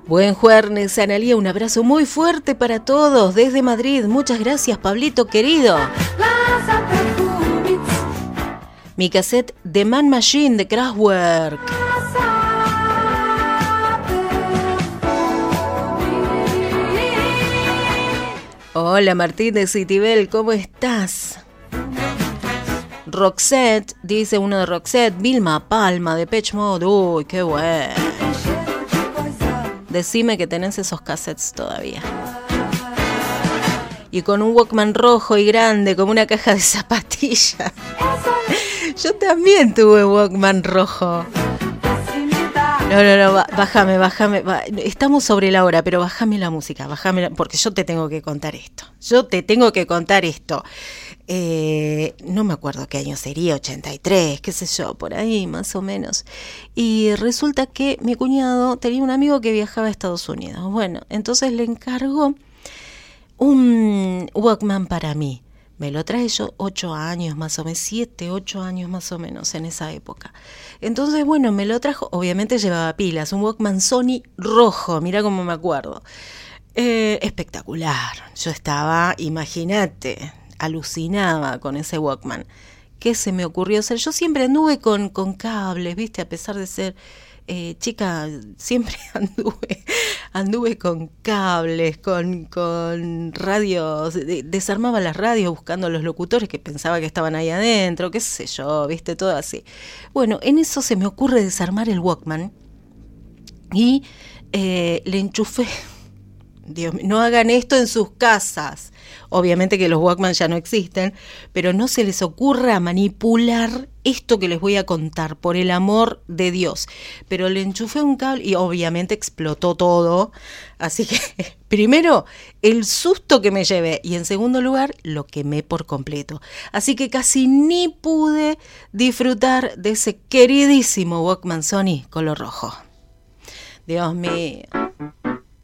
Buen jueves, Analía, un abrazo muy fuerte para todos desde Madrid. Muchas gracias, Pablito querido. Mi cassette The Man Machine de Kraftwerk. Hola Martín de Citibel, ¿cómo estás? Roxette, dice uno de Roxette, Vilma Palma de Depeche Mode. Uy, qué bueno. Decime que tenés esos cassettes todavía. Y con un Walkman rojo y grande, como una caja de zapatillas. Yo también tuve Walkman rojo. No, bájame. Estamos sobre la hora, pero bájame la música, porque yo te tengo que contar esto. No me acuerdo qué año sería, 83, qué sé yo, por ahí más o menos. Y resulta que mi cuñado tenía un amigo que viajaba a Estados Unidos. Bueno, entonces le encargó un Walkman para mí. Me lo traje yo 8 años más o menos, 7, 8 años más o menos en esa época. Entonces, bueno, me lo trajo, obviamente llevaba pilas, un Walkman Sony rojo, mira cómo me acuerdo. Espectacular, yo estaba, imagínate, alucinaba con ese Walkman. ¿Qué se me ocurrió hacer? Yo siempre anduve con cables, ¿viste? A pesar de ser chica, siempre anduve con cables, con radios, desarmaba las radios buscando los locutores que pensaba que estaban ahí adentro, qué sé yo, ¿viste? Todo así. Bueno, en eso se me ocurre desarmar el Walkman y le enchufé. Dios mío, no hagan esto en sus casas. Obviamente que los Walkman ya no existen, pero no se les ocurra manipular esto que les voy a contar, por el amor de Dios. Pero le enchufé un cable y obviamente explotó todo. Así que, primero, el susto que me llevé y en segundo lugar, lo quemé por completo. Así que casi ni pude disfrutar de ese queridísimo Walkman Sony color rojo. Dios mío.